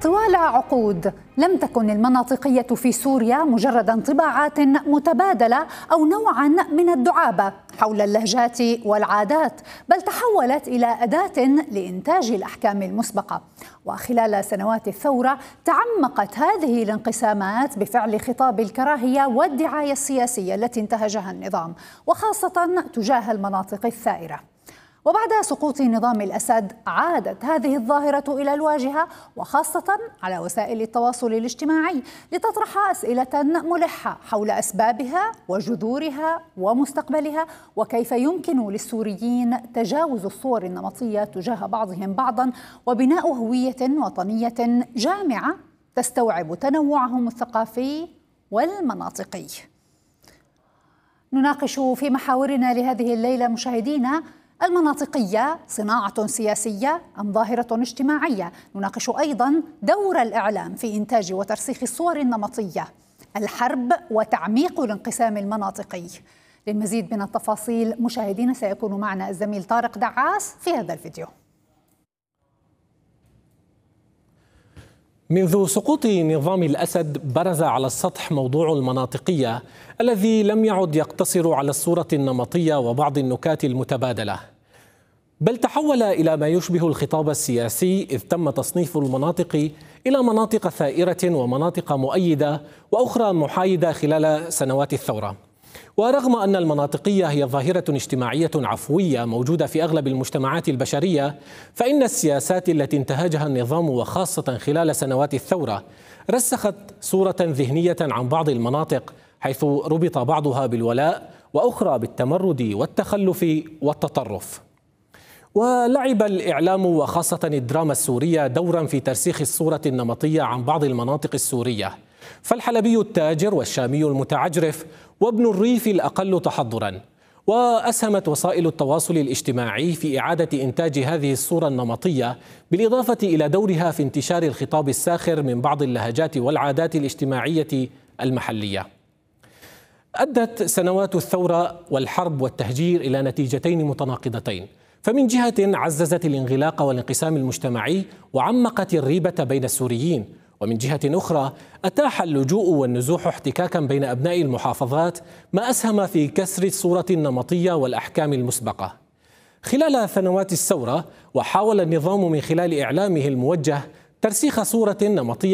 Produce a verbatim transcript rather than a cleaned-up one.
طوال عقود لم تكن المناطقية في سوريا مجرد انطباعات متبادلة أو نوعا من الدعابة حول اللهجات والعادات، بل تحولت إلى أداة لإنتاج الأحكام المسبقة. وخلال سنوات الثورة تعمقت هذه الانقسامات بفعل خطاب الكراهية والدعاية السياسية التي انتهجها النظام، وخاصة تجاه المناطق الثائرة. وبعد سقوط نظام الأسد عادت هذه الظاهرة إلى الواجهة، وخاصة على وسائل التواصل الاجتماعي، لتطرح أسئلة ملحة حول أسبابها وجذورها ومستقبلها، وكيف يمكن للسوريين تجاوز الصور النمطية تجاه بعضهم بعضا وبناء هوية وطنية جامعة تستوعب تنوعهم الثقافي والمناطقي. نناقش في محاورنا لهذه الليلة مشاهدينا: المناطقية صناعة سياسية أم ظاهرة اجتماعية؟ نناقش أيضا دور الإعلام في إنتاج وترسيخ الصور النمطية، الحرب وتعميق الانقسام المناطقي. للمزيد من التفاصيل مشاهدينا سيكون معنا الزميل طارق دعاس في هذا الفيديو. منذ سقوط نظام الأسد برز على السطح موضوع المناطقية الذي لم يعد يقتصر على الصورة النمطية وبعض النكات المتبادلة، بل تحول إلى ما يشبه الخطاب السياسي، إذ تم تصنيف المناطق إلى مناطق ثائرة ومناطق مؤيدة وأخرى محايدة خلال سنوات الثورة. ورغم أن المناطقية هي ظاهرة اجتماعية عفوية موجودة في أغلب المجتمعات البشرية، فإن السياسات التي انتهجها النظام وخاصة خلال سنوات الثورة رسخت صورة ذهنية عن بعض المناطق، حيث ربط بعضها بالولاء وأخرى بالتمرد والتخلف والتطرف. ولعب الإعلام وخاصة الدراما السورية دورا في ترسيخ الصورة النمطية عن بعض المناطق السورية، فالحلبي التاجر والشامي المتعجرف وابن الريف الأقل تحضرا. وأسهمت وسائل التواصل الاجتماعي في إعادة إنتاج هذه الصورة النمطية، بالإضافة إلى دورها في انتشار الخطاب الساخر من بعض اللهجات والعادات الاجتماعية المحلية. أدت سنوات الثورة والحرب والتهجير إلى نتيجتين متناقضتين، فمن جهة عززت الانغلاق والانقسام المجتمعي وعمقت الريبة بين السوريين، ومن جهة أخرى أتاح اللجوء والنزوح احتكاكا بين أبناء المحافظات، ما أسهم في كسر الصورة النمطية والأحكام المسبقة. خلال سنوات الثورة وحاول النظام من خلال إعلامه الموجه ترسيخ صورة نمطية